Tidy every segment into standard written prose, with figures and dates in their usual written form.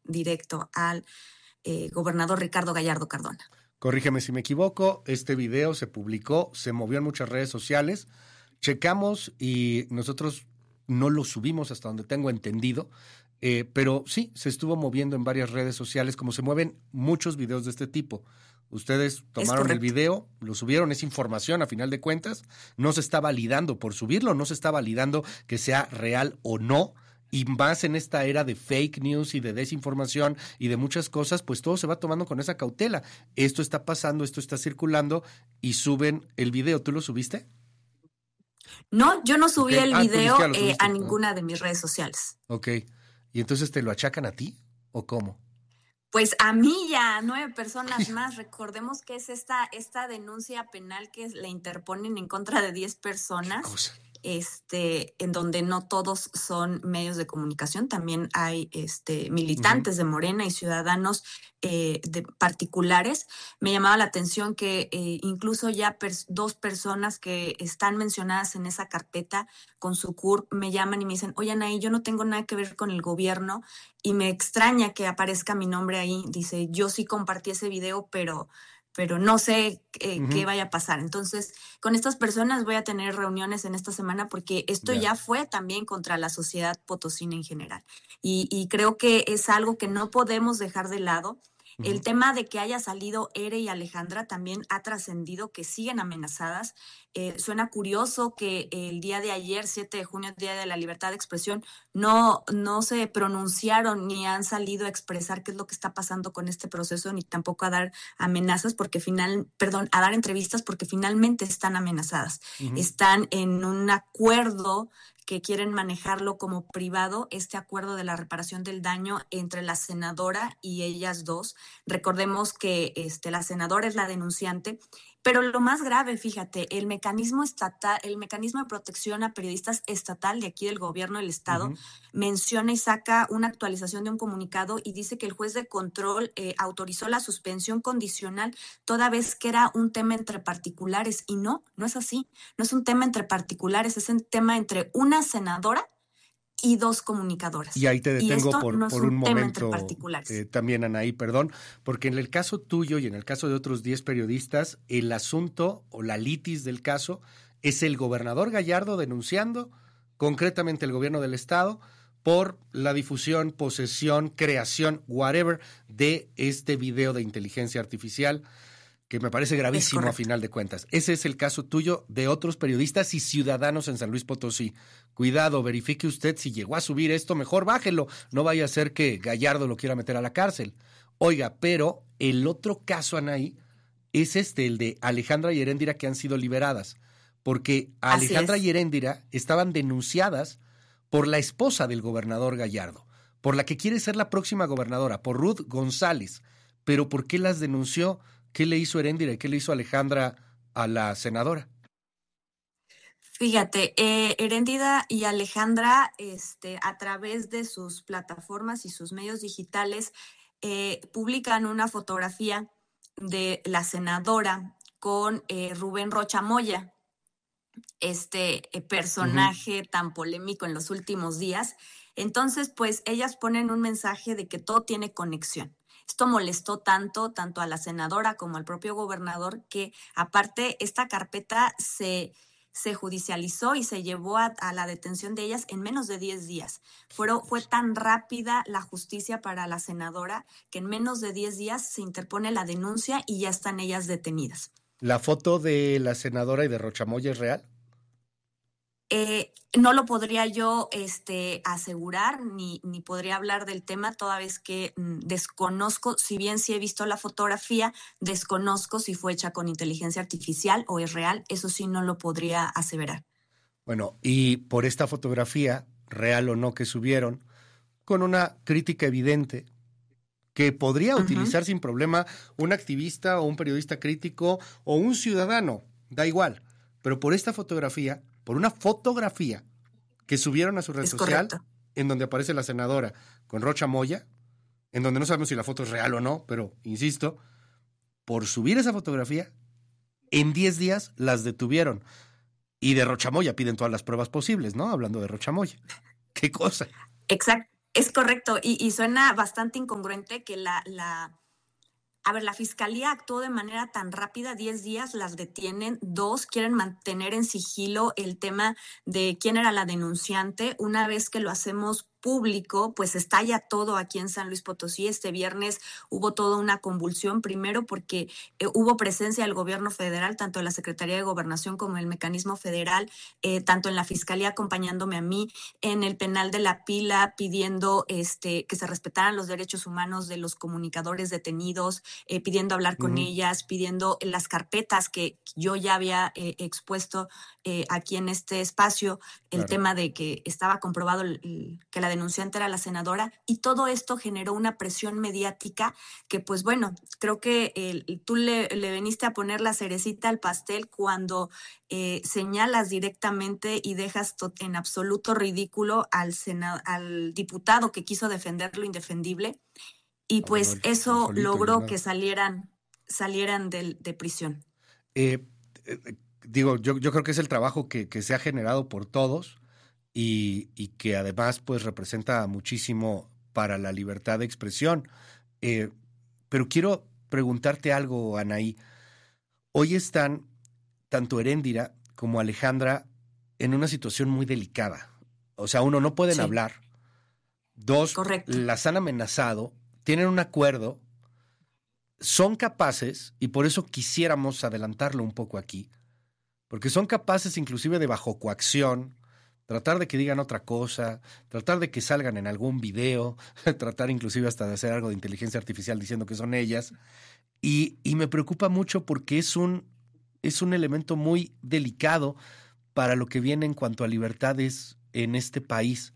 directo al gobernador Ricardo Gallardo Cardona. Corrígeme si me equivoco, este video se publicó, se movió en muchas redes sociales, checamos y nosotros no lo subimos hasta donde tengo entendido, pero sí, se estuvo moviendo en varias redes sociales como se mueven muchos videos de este tipo. Ustedes tomaron el video, lo subieron, es información a final de cuentas, no se está validando por subirlo, no se está validando que sea real o no, y más en esta era de fake news y de desinformación y de muchas cosas, pues todo se va tomando con esa cautela. Esto está pasando, esto está circulando y suben el video. ¿Tú lo subiste? No, yo no subí el video a ¿no? ninguna de mis redes sociales. Ok. ¿Y entonces te lo achacan a ti o cómo? Pues a mí y a 9 personas más. Recordemos que es esta denuncia penal que le interponen en contra de 10 personas. En donde no todos son medios de comunicación, también hay militantes de Morena y ciudadanos particulares. Me llamaba la atención que incluso ya 2 personas que están mencionadas en esa carpeta con su CURP me llaman y me dicen, oye, Anaí, yo no tengo nada que ver con el gobierno y me extraña que aparezca mi nombre ahí. Dice, yo sí compartí ese video, pero no sé qué vaya a pasar. Entonces, con estas personas voy a tener reuniones en esta semana porque esto ya fue también contra la sociedad potosina en general. Y creo que es algo que no podemos dejar de lado. El tema de que haya salido Ere y Alejandra también ha trascendido, que siguen amenazadas. Suena curioso que el día de ayer, 7 de junio, Día de la Libertad de Expresión, no se pronunciaron ni han salido a expresar qué es lo que está pasando con este proceso, ni tampoco a dar amenazas, a dar entrevistas porque finalmente están amenazadas. Están en un acuerdo que quieren manejarlo como privado, este acuerdo de la reparación del daño entre la senadora y ellas dos. Recordemos que la senadora es la denunciante, pero lo más grave, fíjate, el mecanismo estatal, el mecanismo de protección a periodistas estatal de aquí del gobierno del estado, menciona y saca una actualización de un comunicado y dice que el juez de control autorizó la suspensión condicional toda vez que era un tema entre particulares, y no es así, no es un tema entre particulares, es un tema entre una senadora y 2 comunicadoras. Y ahí te detengo por un momento, también, Anaí, perdón, porque en el caso tuyo y en el caso de otros 10 periodistas, el asunto o la litis del caso es el gobernador Gallardo denunciando concretamente el gobierno del estado por la difusión, posesión, creación, whatever, de este video de inteligencia artificial, que me parece gravísimo a final de cuentas. Ese es el caso tuyo, de otros periodistas y ciudadanos en San Luis Potosí. Cuidado, verifique usted si llegó a subir esto, mejor bájelo, no vaya a ser que Gallardo lo quiera meter a la cárcel. Oiga, pero el otro caso, Anaí, es el de Alejandra y Heréndira, que han sido liberadas, porque Alejandra y Heréndira estaban denunciadas por la esposa del gobernador Gallardo, por la que quiere ser la próxima gobernadora, por Ruth González. Pero ¿por qué las denunció? ¿Qué le hizo Heréndira y qué le hizo Alejandra a la senadora? Fíjate, Heréndira y Alejandra, a través de sus plataformas y sus medios digitales, publican una fotografía de la senadora con Rubén Rocha Moya, personaje tan polémico en los últimos días. Entonces, pues ellas ponen un mensaje de que todo tiene conexión. Esto molestó tanto a la senadora como al propio gobernador, que aparte esta carpeta se judicializó y se llevó a la detención de ellas en menos de 10 días. Fue tan rápida la justicia para la senadora que en menos de 10 días se interpone la denuncia y ya están ellas detenidas. ¿La foto de la senadora y de Rochamoya es real? No lo podría yo asegurar ni podría hablar del tema toda vez que desconozco, si bien sí he visto la fotografía, desconozco si fue hecha con inteligencia artificial o es real, eso sí no lo podría aseverar. Bueno, y por esta fotografía, real o no que subieron, con una crítica evidente que podría utilizar sin problema un activista o un periodista crítico o un ciudadano, da igual, pero por esta fotografía, por una fotografía que subieron a su red social, en donde aparece la senadora con Rocha Moya, en donde no sabemos si la foto es real o no, pero insisto, por subir esa fotografía, en 10 días las detuvieron. Y de Rocha Moya piden todas las pruebas posibles, ¿no? Hablando de Rocha Moya. ¿Qué cosa? Es correcto, y suena bastante incongruente que a ver, la fiscalía actuó de manera tan rápida, 10 días las detienen, 2 quieren mantener en sigilo el tema de quién era la denunciante. Una vez que lo hacemos público, pues estalla todo aquí en San Luis Potosí. Este viernes hubo toda una convulsión, primero porque hubo presencia del gobierno federal, tanto en la Secretaría de Gobernación como en el mecanismo federal, tanto en la fiscalía acompañándome a mí, en el penal de La Pila pidiendo que se respetaran los derechos humanos de los comunicadores detenidos, pidiendo hablar con ellas, pidiendo las carpetas que yo ya había expuesto aquí en este espacio, el tema de que estaba comprobado que la denunciante era la senadora, y todo esto generó una presión mediática que, pues bueno, creo que tú le veniste a poner la cerecita al pastel cuando señalas directamente y dejas en absoluto ridículo al diputado que quiso defender lo indefendible. Y pues eso logró que salieran de prisión. Digo, yo creo que es el trabajo que se ha generado por todos y que además pues representa muchísimo para la libertad de expresión. Pero quiero preguntarte algo, Anaí. Hoy están tanto Heréndira como Alejandra en una situación muy delicada. O sea, uno, no pueden hablar. 2, correcto, las han amenazado, tienen un acuerdo, son capaces, y por eso quisiéramos adelantarlo un poco aquí, porque son capaces inclusive de, bajo coacción, tratar de que digan otra cosa, tratar de que salgan en algún video, tratar inclusive hasta de hacer algo de inteligencia artificial diciendo que son ellas. Y me preocupa mucho porque es un elemento muy delicado para lo que viene en cuanto a libertades en este país.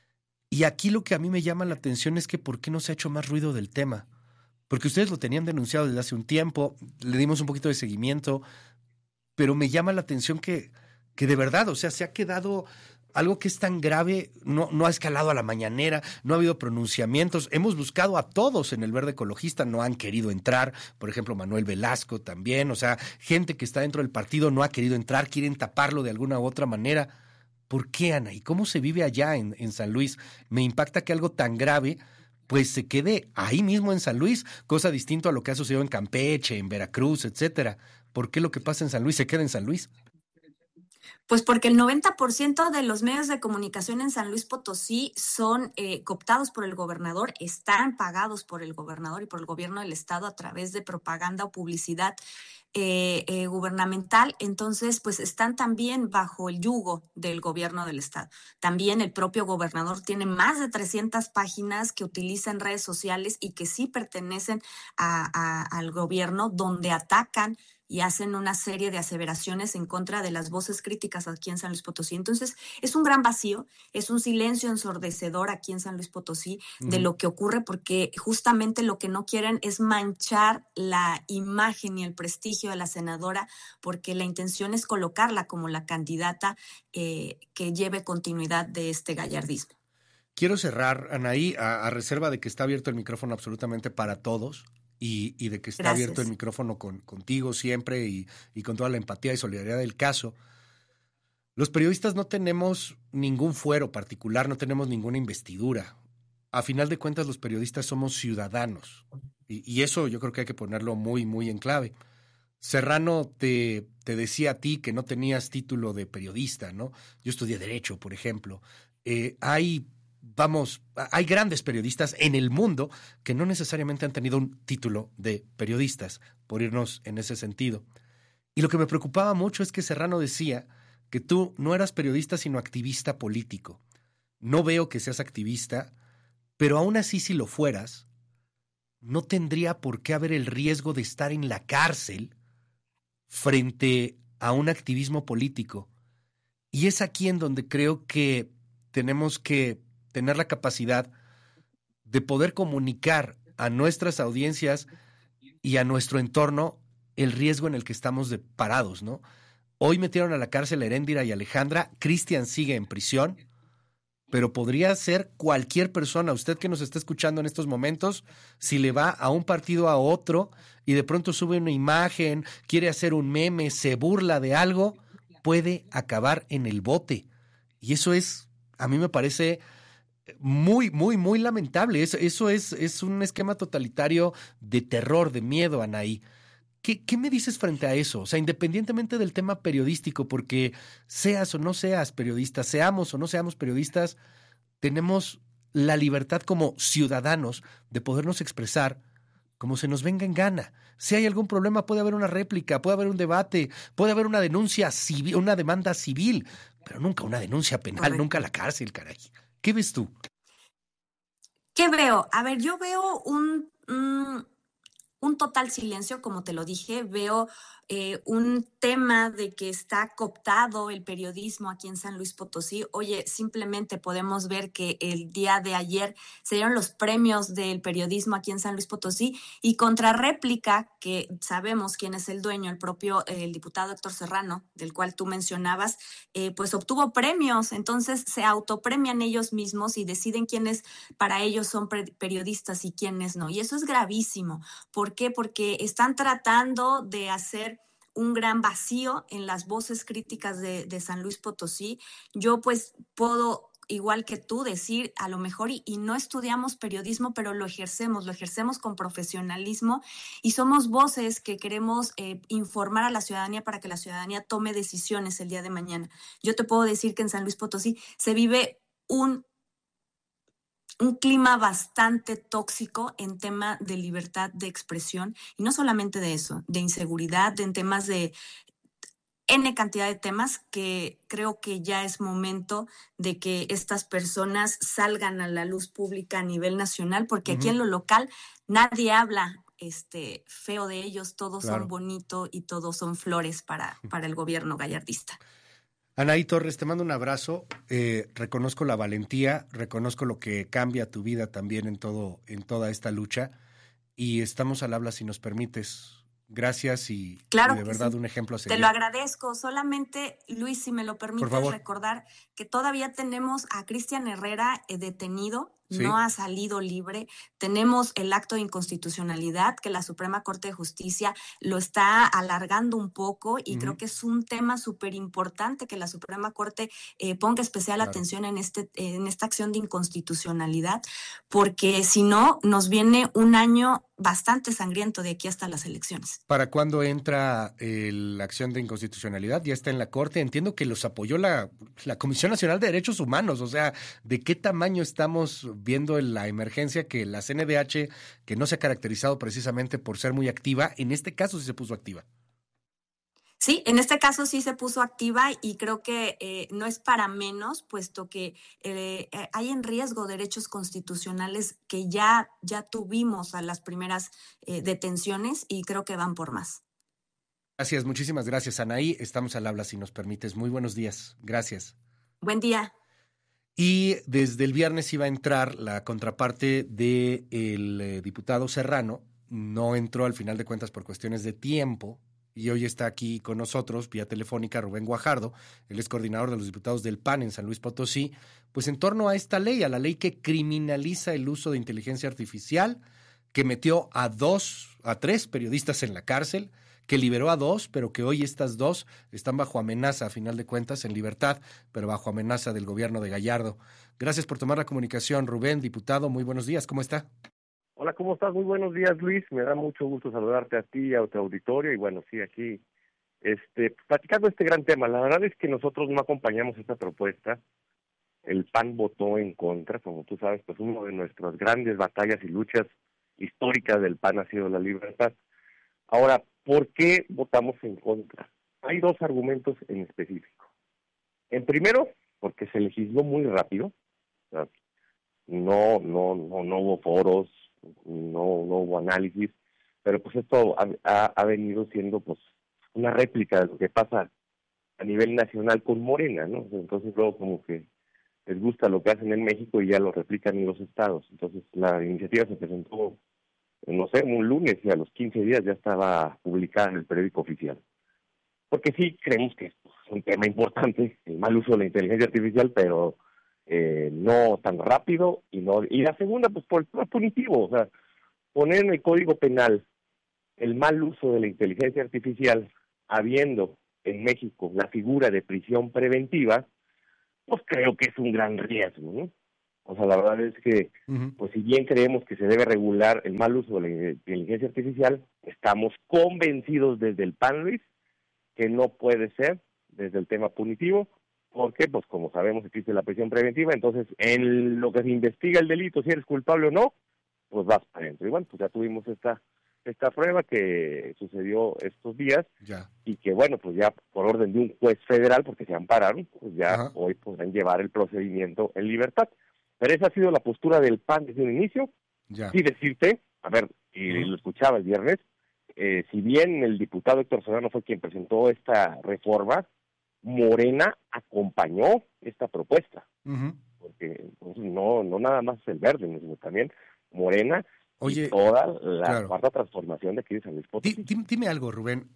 Y aquí lo que a mí me llama la atención es que ¿por qué no se ha hecho más ruido del tema? Porque ustedes lo tenían denunciado desde hace un tiempo, le dimos un poquito de seguimiento, pero me llama la atención que de verdad, o sea, se ha quedado algo que es tan grave, no ha escalado a la mañanera, no ha habido pronunciamientos. Hemos buscado a todos en el Verde Ecologista, no han querido entrar. Por ejemplo, Manuel Velasco también. O sea, gente que está dentro del partido no ha querido entrar, quieren taparlo de alguna u otra manera. ¿Por qué, Ana? ¿Y cómo se vive allá en San Luis? Me impacta que algo tan grave pues se quede ahí mismo en San Luis, cosa distinta a lo que ha sucedido en Campeche, en Veracruz, etcétera. ¿Por qué lo que pasa en San Luis se queda en San Luis? Pues porque el 90% de los medios de comunicación en San Luis Potosí son cooptados por el gobernador, están pagados por el gobernador y por el gobierno del estado a través de propaganda o publicidad gubernamental. Entonces, pues están también bajo el yugo del gobierno del estado. También el propio gobernador tiene más de 300 páginas que utiliza en redes sociales y que sí pertenecen al gobierno, donde atacan y hacen una serie de aseveraciones en contra de las voces críticas aquí en San Luis Potosí. Entonces, es un gran vacío, es un silencio ensordecedor aquí en San Luis Potosí de lo que ocurre, porque justamente lo que no quieren es manchar la imagen y el prestigio de la senadora, porque la intención es colocarla como la candidata que lleve continuidad de este gallardismo. Quiero cerrar, Anaí, a reserva de que está abierto el micrófono absolutamente para todos. Y de que está abierto el micrófono contigo siempre y con toda la empatía y solidaridad del caso. Los periodistas no tenemos ningún fuero particular, no tenemos ninguna investidura. A final de cuentas, los periodistas somos ciudadanos. Y eso yo creo que hay que ponerlo muy, muy en clave. Serrano te decía a ti que no tenías título de periodista, ¿no? Yo estudié Derecho, por ejemplo. Hay grandes periodistas en el mundo que no necesariamente han tenido un título de periodistas, por irnos en ese sentido. Y lo que me preocupaba mucho es que Serrano decía que tú no eras periodista sino activista político. No veo que seas activista, pero aún así si lo fueras, no tendría por qué haber el riesgo de estar en la cárcel frente a un activismo político. Y es aquí en donde creo que tenemos que tener la capacidad de poder comunicar a nuestras audiencias y a nuestro entorno el riesgo en el que estamos parados, ¿no? Hoy metieron a la cárcel a Heréndira y Alejandra, Cristian sigue en prisión, pero podría ser cualquier persona, usted que nos está escuchando en estos momentos, si le va a un partido a otro y de pronto sube una imagen, quiere hacer un meme, se burla de algo, puede acabar en el bote. Y eso a mí me parece muy, muy, muy lamentable. Eso es un esquema totalitario de terror, de miedo, Anaí. ¿Qué me dices frente a eso? O sea, independientemente del tema periodístico, porque seas o no seas periodista, seamos o no seamos periodistas, tenemos la libertad como ciudadanos de podernos expresar como se nos venga en gana. Si hay algún problema, puede haber una réplica, puede haber un debate, puede haber una denuncia civil, una demanda civil, pero nunca una denuncia penal, nunca Correcto. la cárcel, caray. ¿Qué ves tú? ¿Qué veo? A ver, yo veo un total silencio, como te lo dije, veo un tema de que está cooptado el periodismo aquí en San Luis Potosí. Oye, simplemente podemos ver que el día de ayer se dieron los premios del periodismo aquí en San Luis Potosí y contra réplica, que sabemos quién es el dueño, el propio el diputado Héctor Serrano, del cual tú mencionabas, pues obtuvo premios. Entonces se autopremian ellos mismos y deciden quiénes para ellos son periodistas y quiénes no. Y eso es gravísimo. ¿Por qué? Porque están tratando de hacer un gran vacío en las voces críticas de San Luis Potosí. Yo pues puedo, igual que tú, decir a lo mejor, y no estudiamos periodismo, pero lo ejercemos con profesionalismo y somos voces que queremos informar a la ciudadanía para que la ciudadanía tome decisiones el día de mañana. Yo te puedo decir que en San Luis Potosí se vive un clima bastante tóxico en tema de libertad de expresión y no solamente de eso, de inseguridad, en temas de N cantidad de temas que creo que ya es momento de que estas personas salgan a la luz pública a nivel nacional, porque aquí Ujú, en lo local nadie habla feo de ellos, todos son claro. bonitos y todos son flores para el gobierno gallardista. Anaí Torres, te mando un abrazo. Reconozco la valentía, reconozco lo que cambia tu vida también en toda esta lucha. Y estamos al habla si nos permites. Gracias y Claro de que verdad sí. un ejemplo a Te lo seguir. agradezco. Solamente, Luis, si me lo Por permites favor. recordar que todavía tenemos a Cristian Herrera detenido, no Sí. ha salido libre. Tenemos el acto de inconstitucionalidad que la Suprema Corte de Justicia lo está alargando un poco y creo Ujú, que es un tema súper importante que la Suprema Corte ponga especial claro. atención en esta acción de inconstitucionalidad, porque si no, nos viene un año bastante sangriento de aquí hasta las elecciones. ¿Para cuándo entra la acción de inconstitucionalidad? Ya está en la Corte. Entiendo que los apoyó la Comisión Nacional de Derechos Humanos. O sea, ¿de qué tamaño estamos viendo en la emergencia que la CNDH, que no se ha caracterizado precisamente por ser muy activa, en este caso sí se puso activa? Sí, en este caso sí se puso activa y creo que no es para menos, puesto que hay en riesgo derechos constitucionales que ya tuvimos a las primeras detenciones y creo que van por más. Gracias, muchísimas gracias, Anaí. Estamos al habla si nos permites. Muy buenos días. Gracias. Buen día. Y desde el viernes iba a entrar la contraparte del diputado Serrano. No entró al final de cuentas por cuestiones de tiempo. Y hoy está aquí con nosotros, vía telefónica, Rubén Guajardo. Él es coordinador de los diputados del PAN en San Luis Potosí. Pues en torno a esta ley, a la ley que criminaliza el uso de inteligencia artificial, que metió a tres periodistas en la cárcel, que liberó a dos, pero que hoy estas dos están bajo amenaza, a final de cuentas, en libertad, pero bajo amenaza del gobierno de Gallardo. Gracias por tomar la comunicación, Rubén, diputado. Muy buenos días. ¿Cómo está? Hola, ¿cómo estás? Muy buenos días, Luis. Me da mucho gusto saludarte a ti y a tu auditorio. Y bueno, sí, aquí, platicando este gran tema. La verdad es que nosotros no acompañamos esta propuesta. El PAN votó en contra, como tú sabes, pues una de nuestras grandes batallas y luchas históricas del PAN ha sido la libertad. Ahora, ¿por qué votamos en contra? Hay dos argumentos en específico. En primero, porque se legisló muy rápido. O sea, no hubo foros, no hubo análisis, pero pues esto ha venido siendo pues una réplica de lo que pasa a nivel nacional con Morena, ¿no? Entonces luego como que les gusta lo que hacen en México y ya lo replican en los estados. Entonces la iniciativa se presentó, no sé, un lunes y a los 15 días ya estaba publicada en el periódico oficial. Porque sí creemos que es un tema importante, el mal uso de la inteligencia artificial, pero no tan rápido y la segunda pues por el tema punitivo, o sea, poner en el Código Penal el mal uso de la inteligencia artificial, habiendo en México la figura de prisión preventiva, pues creo que es un gran riesgo, ¿no? O sea, la verdad es que, Ujú. pues si bien creemos que se debe regular el mal uso de la inteligencia artificial, estamos convencidos desde el PAN, Luis, que no puede ser desde el tema punitivo, porque, pues como sabemos, existe la prisión preventiva, entonces en lo que se investiga el delito, si eres culpable o no, pues vas para adentro. Y bueno, pues ya tuvimos esta prueba que sucedió estos días, Ya. y que bueno, pues ya por orden de un juez federal, porque se ampararon, pues ya Ajá. hoy podrán llevar el procedimiento en libertad. Pero esa ha sido la postura del PAN desde un inicio. Ya. Sí decirte, a ver, y Ujú. lo escuchaba el viernes, si bien el diputado Héctor Solano fue quien presentó esta reforma, Morena acompañó esta propuesta, Ujú. porque entonces no nada más el verde, sino también Morena y Oye, toda la claro. cuarta transformación de aquí de San Luis Potosí. Dime algo, Rubén.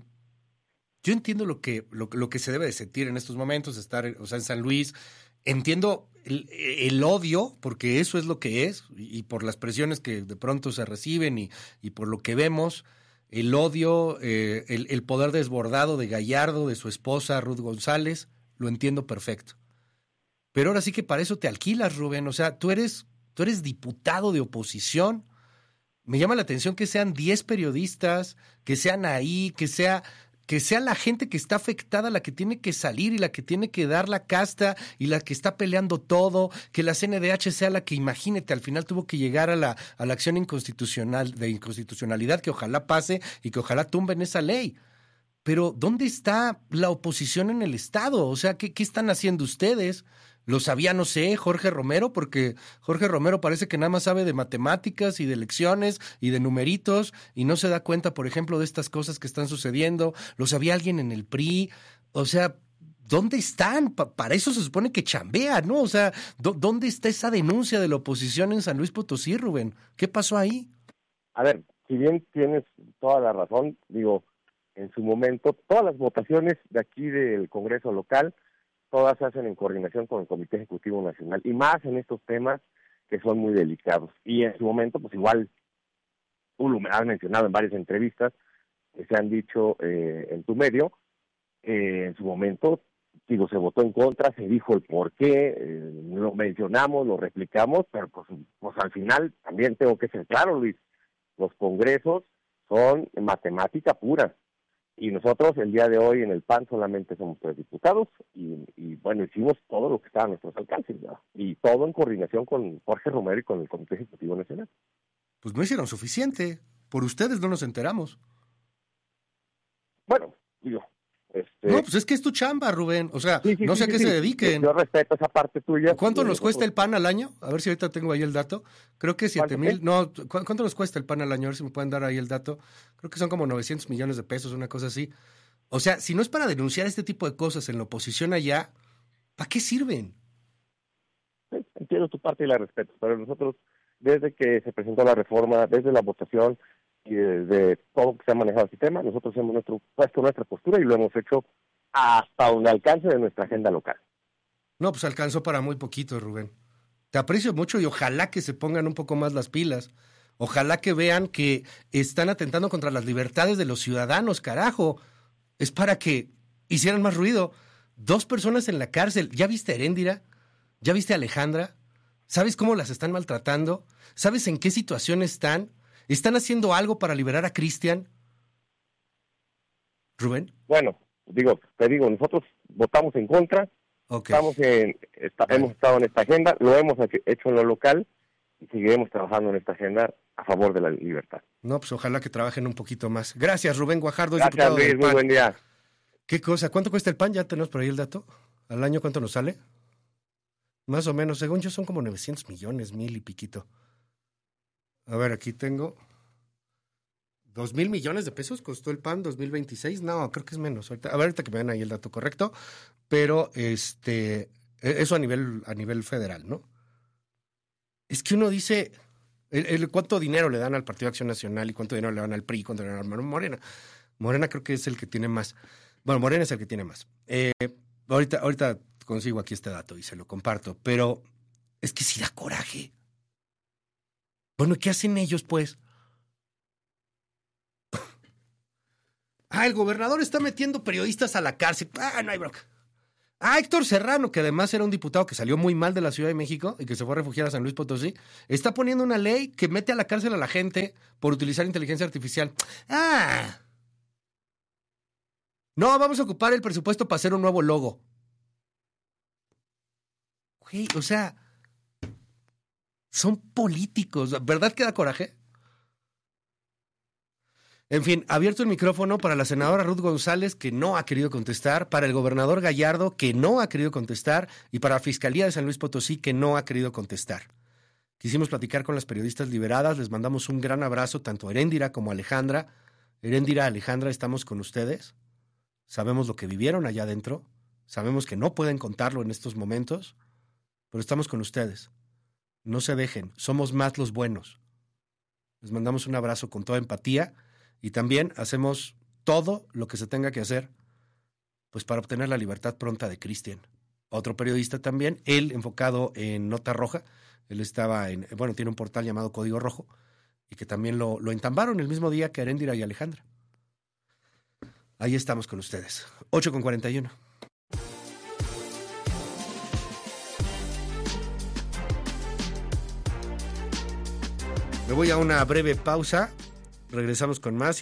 Yo entiendo lo que se debe de sentir en estos momentos, estar, o sea, en San Luis. Entiendo el odio, porque eso es lo que es, y por las presiones que de pronto se reciben y por lo que vemos, el odio, el poder desbordado de Gallardo, de su esposa Ruth González, lo entiendo perfecto. Pero ahora sí que para eso te alquilas, Rubén. O sea, tú eres diputado de oposición. Me llama la atención que sean 10 periodistas, que sean ahí, que sea la gente que está afectada la que tiene que salir y la que tiene que dar la casta y la que está peleando todo, que la CNDH sea la que, imagínate, al final tuvo que llegar a la acción inconstitucional, de inconstitucionalidad, que ojalá pase y que ojalá tumben esa ley. Pero ¿dónde está la oposición en el Estado? O sea, ¿qué están haciendo ustedes? Lo sabía, no sé, Jorge Romero, porque Jorge Romero parece que nada más sabe de matemáticas y de lecciones y de numeritos y no se da cuenta, por ejemplo, de estas cosas que están sucediendo. Lo sabía alguien en el PRI. O sea, ¿dónde están? Para eso se supone que chambean, ¿no? O sea, ¿dónde está esa denuncia de la oposición en San Luis Potosí, Rubén? ¿Qué pasó ahí? A ver, si bien tienes toda la razón, digo, en su momento, todas las votaciones de aquí del Congreso local, todas se hacen en coordinación con el Comité Ejecutivo Nacional, y más en estos temas que son muy delicados. Y en su momento, pues igual, tú lo has mencionado en varias entrevistas que se han dicho en tu medio, en su momento, digo, se votó en contra, se dijo el por qué, lo mencionamos, lo replicamos, pero pues al final también tengo que ser claro, Luis, los congresos son matemática pura. Y nosotros el día de hoy en el PAN solamente somos 3 diputados y bueno, hicimos todo lo que estaba a nuestros alcances, ¿verdad? Y todo en coordinación con Jorge Romero y con el Comité Ejecutivo Nacional. Pues no hicieron suficiente. Por ustedes no nos enteramos. Bueno, digo, No, pues es que es tu chamba, Rubén. O sea, sí, sí, no sí, sé a sí, qué se sí. dediquen. Yo respeto esa parte tuya. ¿Cuánto nos cuesta Nosotros, el pan al año? A ver si ahorita tengo ahí el dato. Creo que ¿cuánto 7,000. qué? No, ¿cuánto nos cuesta el pan al año? A ver si me pueden dar ahí el dato. Creo que son como 900 millones de pesos, una cosa así. O sea, si no es para denunciar este tipo de cosas en la oposición allá, ¿para qué sirven? Sí, entiendo tu parte y la respeto, pero nosotros, desde que se presentó la reforma, desde la votación y desde todo lo que se ha manejado el sistema, nosotros hemos puesto nuestra postura y lo hemos hecho hasta donde alcance de nuestra agenda local. No, pues alcanzó para muy poquito, Rubén. Te aprecio mucho y ojalá que se pongan un poco más las pilas. Ojalá que vean que están atentando contra las libertades de los ciudadanos, carajo. Es para que hicieran más ruido. 2 personas en la cárcel. ¿Ya viste a Heréndira? ¿Ya viste a Alejandra? ¿Sabes cómo las están maltratando? ¿Sabes en qué situación están? ¿Están haciendo algo para liberar a Cristian? ¿Rubén? Bueno, te digo, nosotros votamos en contra, Ok. hemos Bueno. estado en esta agenda, lo hemos hecho en lo local y seguiremos trabajando en esta agenda a favor de la libertad. No, pues ojalá que trabajen un poquito más. Gracias, Rubén Guajardo, es Gracias, diputado Luis, del muy PAN. buen día. ¿Qué cosa? ¿Cuánto cuesta el pan? ¿Ya tenemos por ahí el dato? ¿Al año cuánto nos sale? Más o menos, según yo son como 900 millones, 1,000 y piquito. A ver, aquí tengo 2,000 millones de pesos costó el pan 2026. No, creo que es menos. A ver, ahorita que me den ahí el dato correcto. Pero eso a nivel federal, ¿no? Es que uno dice, ¿cuánto dinero le dan al Partido de Acción Nacional y cuánto dinero le dan al PRI, cuánto dinero le dan a Morena? Morena creo que es el que tiene más. Bueno, Morena es el que tiene más. Ahorita consigo aquí este dato y se lo comparto, pero es que sí da coraje. Bueno, ¿qué hacen ellos, pues? El gobernador está metiendo periodistas a la cárcel. No hay bronca. Héctor Serrano, que además era un diputado que salió muy mal de la Ciudad de México y que se fue a refugiar a San Luis Potosí, está poniendo una ley que mete a la cárcel a la gente por utilizar inteligencia artificial. No, vamos a ocupar el presupuesto para hacer un nuevo logo. Güey, o sea, son políticos. ¿Verdad que da coraje? En fin, abierto el micrófono para la senadora Ruth González, que no ha querido contestar, para el gobernador Gallardo, que no ha querido contestar, y para la Fiscalía de San Luis Potosí, que no ha querido contestar. Quisimos platicar con las periodistas liberadas, les mandamos un gran abrazo tanto a Heréndira como a Alejandra. Heréndira, Alejandra, estamos con ustedes. Sabemos lo que vivieron allá adentro, sabemos que no pueden contarlo en estos momentos, pero estamos con ustedes. No se dejen, somos más los buenos. Les mandamos un abrazo con toda empatía. Y también hacemos todo lo que se tenga que hacer, pues para obtener la libertad pronta de Cristian. Otro periodista también, él enfocado en Nota Roja, él estaba tiene un portal llamado Código Rojo, y que también lo entambaron el mismo día que Heréndira y Alejandra. Ahí estamos con ustedes. 8:41. Me voy a una breve pausa. Regresamos con más,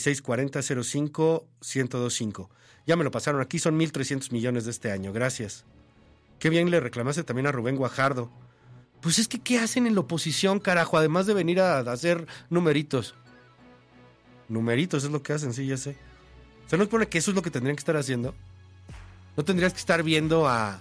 5640-05-1025. Ya me lo pasaron aquí, son 1,300 millones de este año, gracias. Qué bien le reclamaste también a Rubén Guajardo. Pues es que, ¿qué hacen en la oposición, carajo? Además de venir a hacer numeritos. Numeritos es lo que hacen, sí, ya sé. ¿Se nos pone que eso es lo que tendrían que estar haciendo? ¿No tendrías que estar viendo a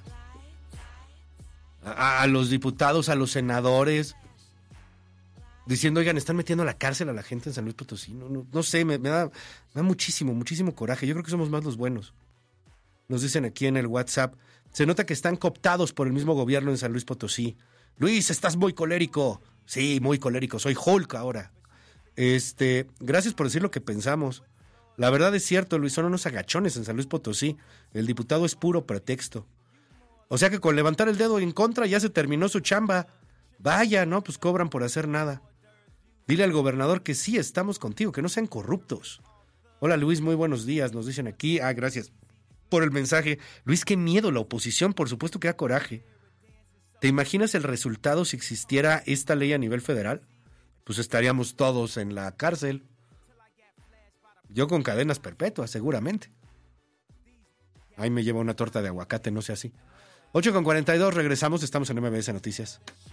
los diputados, a los senadores, diciendo, oigan, están metiendo a la cárcel a la gente en San Luis Potosí? No sé, me da muchísimo coraje. Yo creo que somos más los buenos. Nos dicen aquí en el WhatsApp, se nota que están cooptados por el mismo gobierno en San Luis Potosí. Luis, estás muy colérico. Sí, muy colérico, soy Hulk ahora. Gracias por decir lo que pensamos. La verdad es cierto, Luis, son unos agachones en San Luis Potosí. El diputado es puro pretexto. O sea que con levantar el dedo en contra ya se terminó su chamba. Vaya, ¿no? Pues cobran por hacer nada. Dile al gobernador que sí, estamos contigo, que no sean corruptos. Hola Luis, muy buenos días, nos dicen aquí. Gracias por el mensaje. Luis, qué miedo la oposición, por supuesto que da coraje. ¿Te imaginas el resultado si existiera esta ley a nivel federal? Pues estaríamos todos en la cárcel. Yo con cadenas perpetuas, seguramente. Ahí me lleva una torta de aguacate, no sé así. 8:42, regresamos, estamos en MBS Noticias.